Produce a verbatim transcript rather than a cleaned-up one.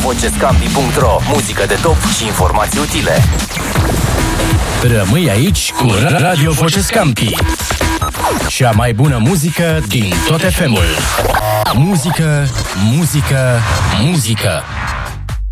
vocescampi punct ro. Muzică de top și informații utile. Rămâi aici cu Radio Vocescampi. Cea mai bună muzică din tot F M-ul. Muzică, muzică, muzică.